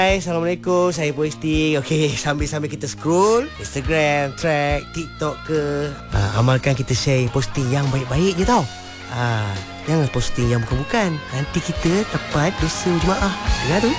Hai, Assalamualaikum. Saya posting. Okey, sambil-sambil kita scroll Instagram, track, TikTok ke, amalkan kita share posting yang baik-baik je tau. Jangan posting yang bukan-bukan. Nanti kita dapat dosa berjemaah. Dengar tu?